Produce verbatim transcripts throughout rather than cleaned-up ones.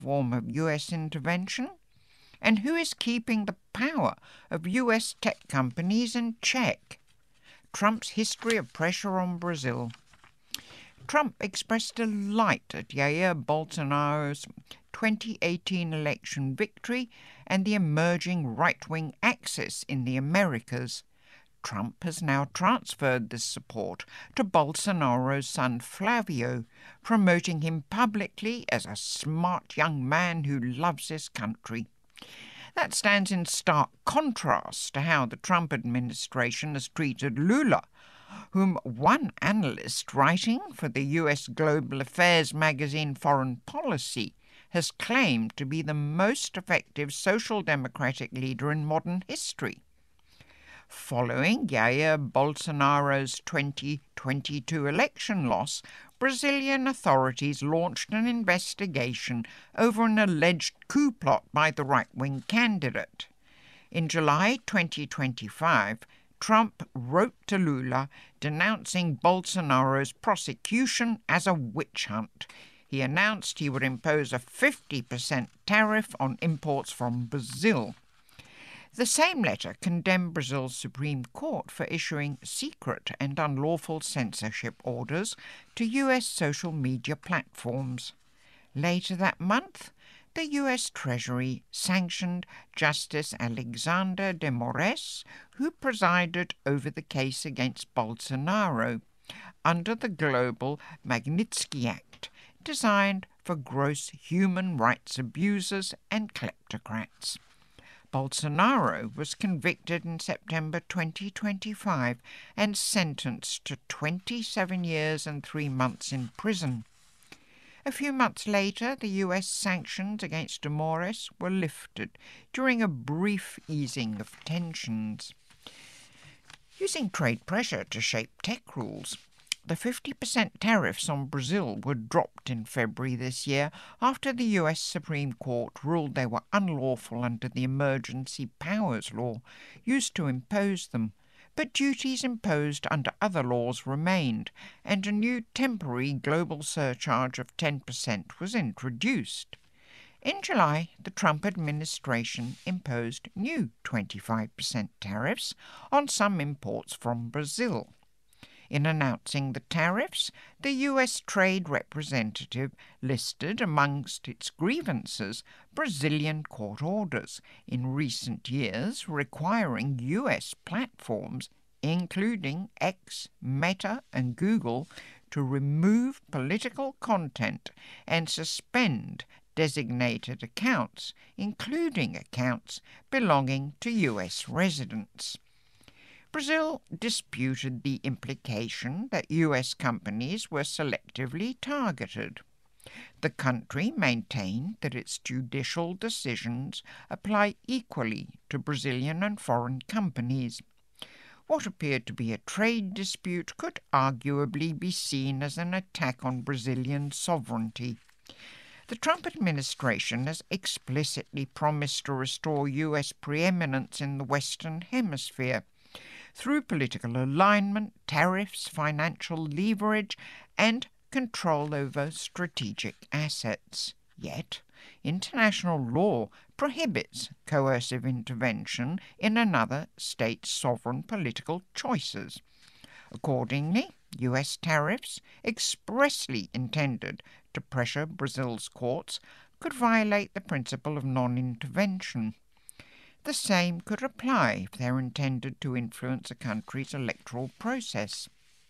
form of U S intervention? And who is keeping the power of U S tech companies in check? Trump's history of pressure on Brazil. Trump expressed delight at Jair Bolsonaro's twenty eighteen election victory and the emerging right-wing axis in the Americas. Trump has now transferred this support to Bolsonaro's son Flavio, promoting him publicly as a smart young man who loves his country. That stands in stark contrast to how the Trump administration has treated Lula, whom one analyst writing for the U S global affairs magazine Foreign Policy has claimed to be the most effective social democratic leader in modern history. Following Jair Bolsonaro's twenty twenty-two election loss, Brazilian authorities launched an investigation over an alleged coup plot by the right-wing candidate. In July twenty twenty-five, Trump wrote to Lula denouncing Bolsonaro's prosecution as a witch hunt. He announced he would impose a fifty percent tariff on imports from Brazil. The same letter condemned Brazil's Supreme Court for issuing secret and unlawful censorship orders to U S social media platforms. Later that month, the U S Treasury sanctioned Justice Alexander de Moraes, who presided over the case against Bolsonaro, under the global Magnitsky Act, designed for gross human rights abusers and kleptocrats. Bolsonaro was convicted in September twenty twenty-five and sentenced to twenty-seven years and three months in prison. A few months later, the U S sanctions against de Moraes were lifted during a brief easing of tensions. Using trade pressure to shape tech rules, the fifty percent tariffs on Brazil were dropped in February this year after the U S Supreme Court ruled they were unlawful under the Emergency Powers Law used to impose them, but duties imposed under other laws remained, and a new temporary global surcharge of ten percent was introduced. In July, the Trump administration imposed new twenty-five percent tariffs on some imports from Brazil. In announcing the tariffs, the U S Trade Representative listed amongst its grievances Brazilian court orders in recent years requiring U S platforms, including X, Meta, and Google, to remove political content and suspend designated accounts, including accounts belonging to U S residents. Brazil disputed the implication that U S companies were selectively targeted. The country maintained that its judicial decisions apply equally to Brazilian and foreign companies. What appeared to be a trade dispute could arguably be seen as an attack on Brazilian sovereignty. The Trump administration has explicitly promised to restore U S preeminence in the Western Hemisphere through political alignment, tariffs, financial leverage, and control over strategic assets. Yet, international law prohibits coercive intervention in another state's sovereign political choices. Accordingly, U S tariffs, expressly intended to pressure Brazil's courts, could violate the principle of non-intervention. The same could apply if they're intended to influence a country's electoral process.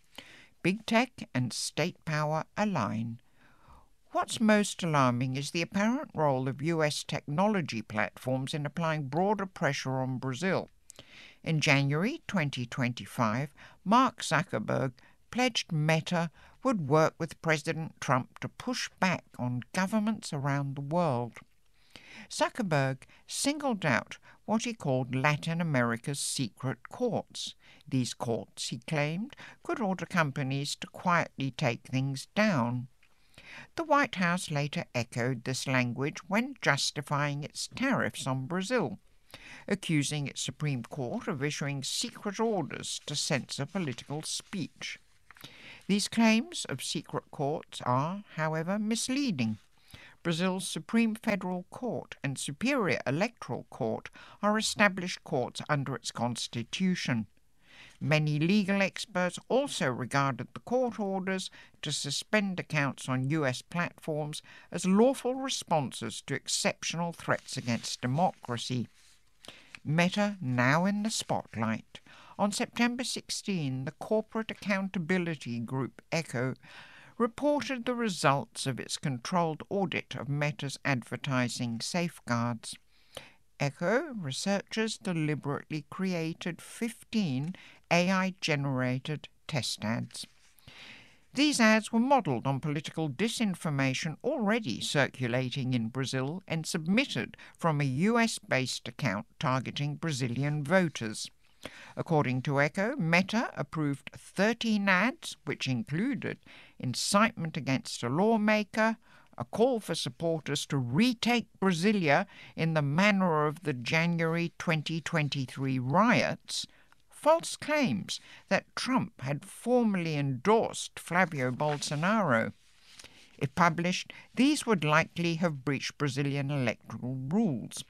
Big tech and state power align. What's most alarming is the apparent role of U S technology platforms in applying broader pressure on Brazil. In January twenty twenty-five, Mark Zuckerberg pledged Meta would work with President Trump to push back on governments around the world. Zuckerberg singled out what he called Latin America's secret courts. These courts, he claimed, could order companies to quietly take things down. The White House later echoed this language when justifying its tariffs on Brazil, accusing its Supreme Court of issuing secret orders to censor political speech. These claims of secret courts are, however, misleading. Brazil's Supreme Federal Court and Superior Electoral Court are established courts under its constitution. Many legal experts also regarded the court orders to suspend accounts on U S platforms as lawful responses to exceptional threats against democracy. Meta now in the spotlight. On September sixteenth, the corporate accountability group Echo reported the results of its controlled audit of Meta's advertising safeguards. Echo researchers deliberately created fifteen A I-generated test ads. These ads were modelled on political disinformation already circulating in Brazil and submitted from a U S-based account targeting Brazilian voters. According to Echo, Meta approved thirteen ads, which included incitement against a lawmaker, a call for supporters to retake Brasilia in the manner of the January twenty twenty-three riots, false claims that Trump had formally endorsed Flavio Bolsonaro. If published, these would likely have breached Brazilian electoral rules.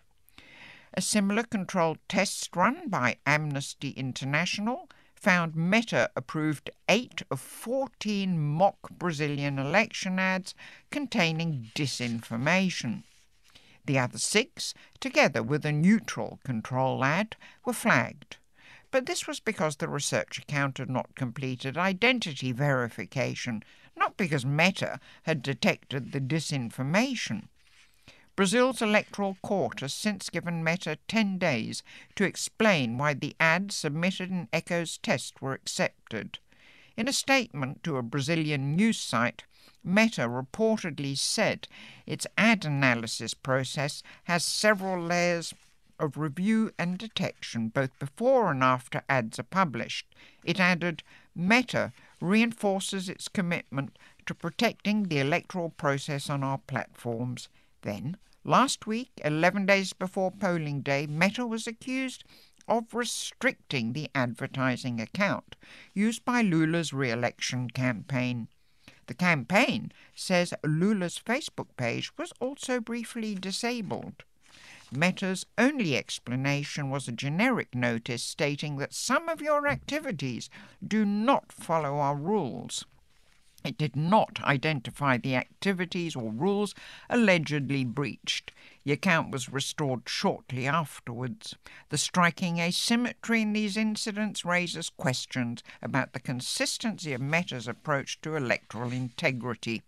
A similar controlled test run by Amnesty International found Meta approved eight of fourteen mock Brazilian election ads containing disinformation. The other six, together with a neutral control ad, were flagged. But this was because the research account had not completed identity verification, not because Meta had detected the disinformation. Brazil's electoral court has since given Meta ten days to explain why the ads submitted in Echo's test were accepted. In a statement to a Brazilian news site, Meta reportedly said its ad analysis process has several layers of review and detection both before and after ads are published. It added, Meta reinforces its commitment to protecting the electoral process on our platforms. Then, last week, eleven days before polling day, Meta was accused of restricting the advertising account used by Lula's re-election campaign. The campaign says Lula's Facebook page was also briefly disabled. Meta's only explanation was a generic notice stating that some of your activities do not follow our rules. It did not identify the activities or rules allegedly breached. The account was restored shortly afterwards. The striking asymmetry in these incidents raises questions about the consistency of Meta's approach to electoral integrity.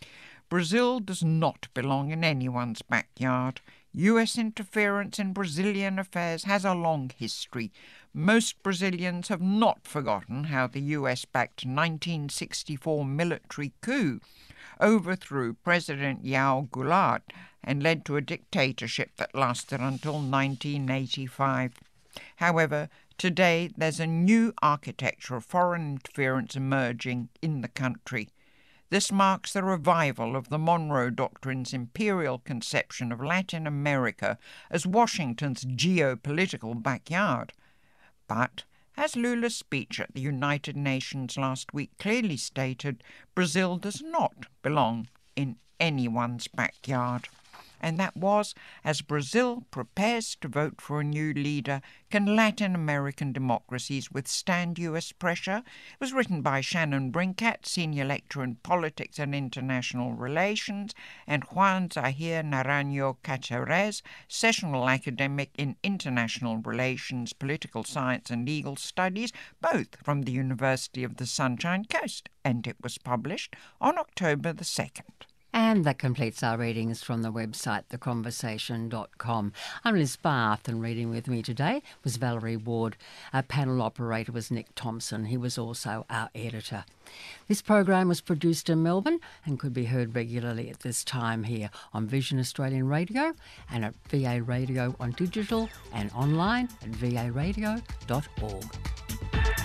Brazil does not belong in anyone's backyard. U S interference in Brazilian affairs has a long history. Most Brazilians have not forgotten how the U S-backed nineteen sixty-four military coup overthrew President João Goulart and led to a dictatorship that lasted until nineteen eighty-five. However, today there's a new architecture of foreign interference emerging in the country. This marks the revival of the Monroe Doctrine's imperial conception of Latin America as Washington's geopolitical backyard. But, as Lula's speech at the United Nations last week clearly stated, Brazil does not belong in anyone's backyard. And that was, as Brazil prepares to vote for a new leader, can Latin American democracies withstand U S pressure? It was written by Shannon Brinkat, senior lecturer in politics and international relations, and Juan Zahir Naranjo Caceres, sessional academic in international relations, political science and legal studies, both from the University of the Sunshine Coast, and it was published on October the second. And that completes our readings from the website the conversation dot com. I'm Liz Barth, and reading with me today was Valerie Ward. Our panel operator was Nick Thompson. He was also our editor. This program was produced in Melbourne and could be heard regularly at this time here on Vision Australian Radio and at V A Radio on digital and online at v a radio dot org.